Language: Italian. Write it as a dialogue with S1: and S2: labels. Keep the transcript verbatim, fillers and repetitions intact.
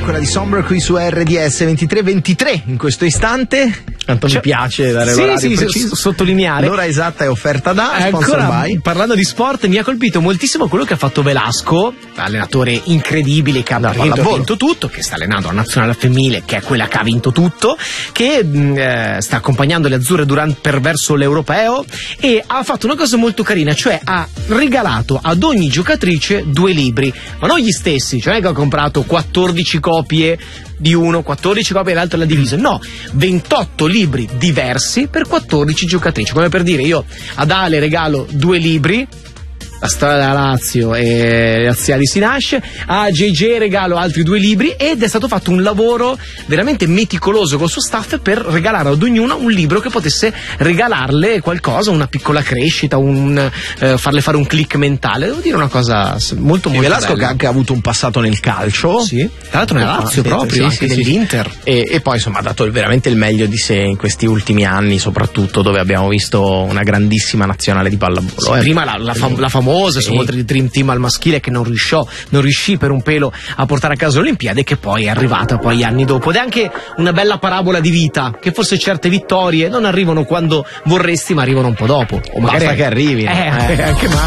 S1: quella di Somber qui su R D S ventitré ventitré in questo istante. Tanto cioè, mi piace dare
S2: sì,
S1: l'orario
S2: sì,
S1: preciso.
S2: Sottolineare.
S1: L'ora esatta è offerta da
S2: Ancora,
S1: by.
S2: Parlando di sport, mi ha colpito moltissimo quello che ha fatto Velasco, allenatore incredibile che ha,
S1: no,
S2: vinto, ha vinto tutto, che sta allenando la nazionale femminile, che è quella che ha vinto tutto, che eh, sta accompagnando le azzurre durante, per verso l'europeo, e ha fatto una cosa molto carina, cioè ha regalato ad ogni giocatrice due libri, ma non gli stessi, cioè che ha comprato quattordici copie di uno, quattordici copie dell'altro e l'ha diviso, no, ventotto libri diversi per quattordici giocatrici, come per dire, io ad Ale regalo due libri, la storia della Lazio e Laziali si nasce, a J J regalo altri due libri, ed è stato fatto un lavoro veramente meticoloso col suo staff per regalare ad ognuna un libro che potesse regalarle qualcosa, una piccola crescita, un, eh, farle fare un click mentale. Devo dire una cosa molto molto
S1: Velasco
S2: bella.
S1: che ha anche avuto un passato nel calcio,
S2: sì, tra l'altro nella Lazio
S1: ah,
S2: proprio,
S1: sì,
S2: anche
S1: sì,
S2: dell'Inter
S1: sì. E, e poi insomma ha dato veramente il meglio di sé in questi ultimi anni, soprattutto dove abbiamo visto una grandissima nazionale di pallavolo.
S2: Sì,
S1: eh.
S2: prima la, la, fam- la famosa sì. Insomma, oltre il Dream Team al maschile che non riuscì, non riuscì per un pelo a portare a casa le Olimpiadi, che poi è arrivata poi anni dopo, ed è anche una bella parabola di vita, che forse certe vittorie non arrivano quando vorresti ma arrivano un po' dopo, o magari
S1: basta che arrivino
S2: eh,
S1: eh.
S2: anche